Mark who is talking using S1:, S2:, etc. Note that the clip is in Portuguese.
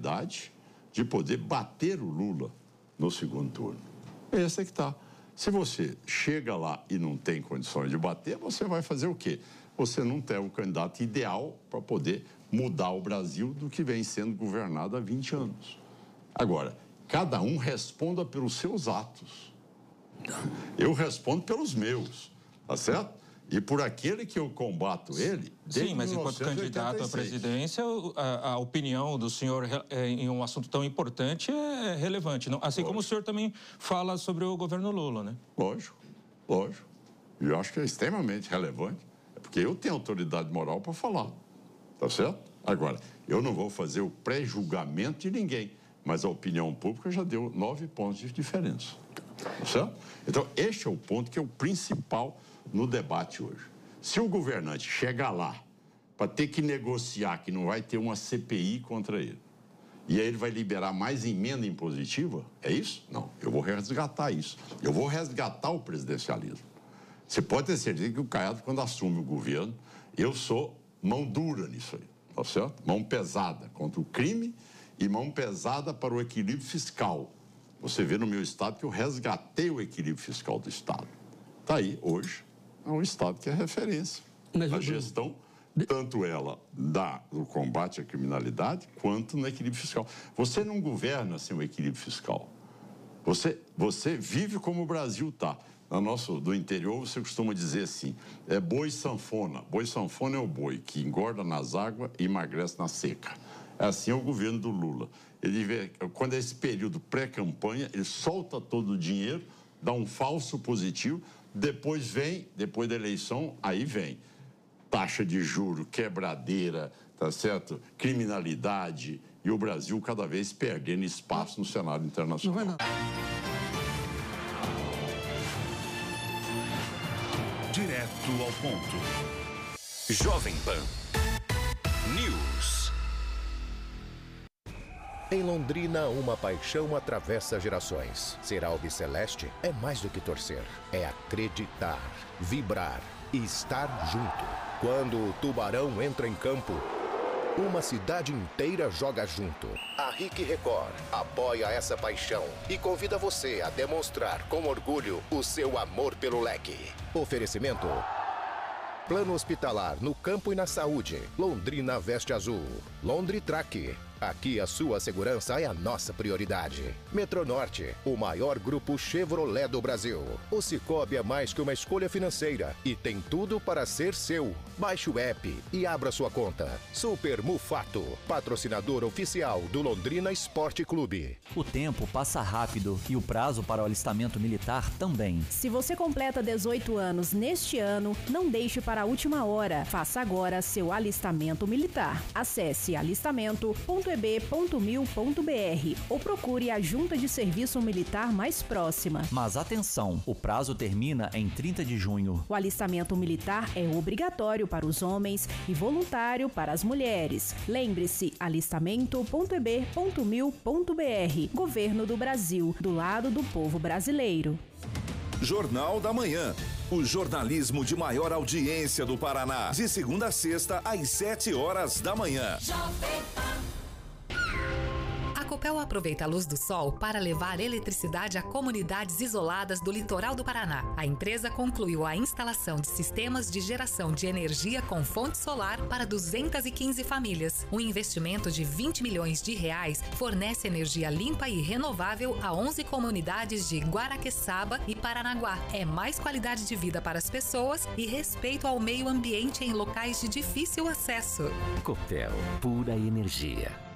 S1: oportunidade de poder bater o Lula no segundo turno. Esse é que está. Se você chega lá e não tem condições de bater, você vai fazer o quê? Você não tem o candidato ideal para poder mudar o Brasil do que vem sendo governado há 20 anos. Agora, cada um responda pelos seus atos. Eu respondo pelos meus, tá certo? E por aquele que eu combato ele...
S2: Sim, mas enquanto candidato à presidência, a opinião do senhor em um assunto tão importante é relevante. Não? Assim como o senhor também fala sobre o governo Lula, né?
S1: Lógico, lógico. E eu acho que é extremamente relevante, porque eu tenho autoridade moral para falar, tá certo? Agora, eu não vou fazer o pré-julgamento de ninguém, mas a opinião pública já deu 9 pontos de diferença, tá certo? Então, este é o ponto que é o principal no debate hoje. Se o governante chegar lá para ter que negociar que não vai ter uma CPI contra ele, e aí ele vai liberar mais emenda impositiva, é isso? Não, eu vou resgatar isso. Eu vou resgatar o presidencialismo. Você pode ter certeza que o Caiado, quando assume o governo, eu sou mão dura nisso aí, tá certo? Mão pesada contra o crime e mão pesada para o equilíbrio fiscal. Você vê no meu estado que eu resgatei o equilíbrio fiscal do estado. Está aí, hoje, é um estado que é referência na gestão, tanto ela do combate à criminalidade, quanto no equilíbrio fiscal. Você não governa sem o equilíbrio fiscal. Você vive como o Brasil está. Do interior, você costuma dizer assim, é boi sanfona. Boi sanfona é o boi que engorda nas águas e emagrece na seca. É assim o governo do Lula. Quando é esse período pré-campanha, ele solta todo o dinheiro, dá um falso positivo, depois da eleição, aí vem taxa de juro, quebradeira, tá certo? Criminalidade, e o Brasil cada vez perdendo espaço no cenário internacional. Não vai não.
S3: Direto ao ponto. Jovem Pan News.
S4: Em Londrina, uma paixão atravessa gerações. Ser albiceleste é mais do que torcer. É acreditar, vibrar e estar junto. Quando o Tubarão entra em campo, uma cidade inteira joga junto. A RIC Record apoia essa paixão e convida você a demonstrar com orgulho o seu amor pelo leque. Oferecimento: Plano hospitalar no campo e na saúde. Londrina veste azul. Londritrack. Aqui a sua segurança é a nossa prioridade. Metronorte, o maior grupo Chevrolet do Brasil. O Cicobi é mais que uma escolha financeira e tem tudo para ser seu. Baixe o app e abra sua conta. Super Mufato, patrocinador oficial do Londrina Esporte Clube.
S5: O tempo passa rápido e o prazo para o alistamento militar também.
S6: Se você completa 18 anos neste ano, não deixe para a última hora. Faça agora seu alistamento militar. Acesse alistamento.eb.mil.br ou procure a Junta de Serviço Militar mais próxima.
S5: Mas atenção, o prazo termina em 30 de junho.
S6: O alistamento militar é obrigatório para os homens e voluntário para as mulheres. Lembre-se, alistamento.eb.mil.br. Governo do Brasil, do lado do povo brasileiro.
S3: Jornal da Manhã. O jornalismo de maior audiência do Paraná. De segunda a sexta, às 7 horas da manhã.
S7: A Copel aproveita a luz do sol para levar eletricidade a comunidades isoladas do litoral do Paraná. A empresa concluiu a instalação de sistemas de geração de energia com fonte solar para 215 famílias. Um investimento de R$20 milhões fornece energia limpa e renovável a 11 comunidades de Guaraqueçaba e Paranaguá. É mais qualidade de vida para as pessoas e respeito ao meio ambiente em locais de difícil acesso.
S5: Copel, pura energia.